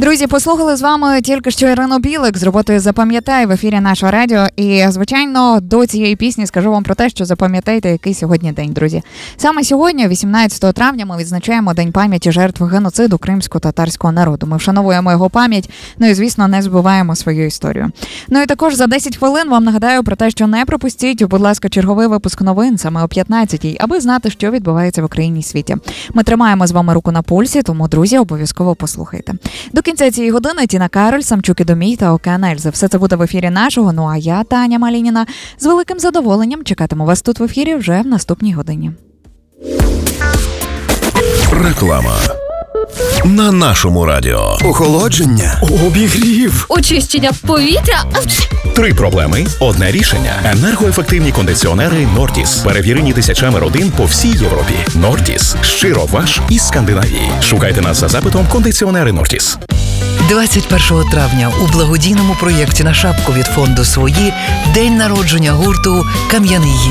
Друзі, послухали з вами тільки що Ірину Білик з роботою «Запам'ятай» в ефірі нашого радіо. І, звичайно, до цієї пісні скажу вам про те, що запам'ятайте, який сьогодні день, друзі. Саме сьогодні, 18 травня, ми відзначаємо День пам'яті жертв геноциду кримсько-татарського народу. Ми вшановуємо його пам'ять, ну і, звісно, не забуваємо свою історію. Ну і також за 10 хвилин вам нагадаю про те, що не пропустіть, будь ласка, черговий випуск новин саме о 15-й, аби знати, що відбувається в Україні і світі. Ми тримаємо з вами руку на пульсі, тому, друзі, обов'язково послухайте. До кінця цієї години Тіна Кароль, Самчук і Домій та Океан Ельзи. Все це буде в ефірі нашого, ну а я, Таня Малініна, з великим задоволенням чекатиму вас тут в ефірі вже в наступній годині. Реклама. На нашому радіо. Охолодження. Обігрів. Очищення повітря. 3 проблеми, одне рішення. Енергоефективні кондиціонери Нортіс. Перевірені тисячами родин по всій Європі. Нортіс. Щиро ваш із Скандинавії. Шукайте нас за запитом кондиціонери Нортіс. 21 травня у благодійному проєкті «На шапку» від фонду «Свої» день народження гурту «Кам'яний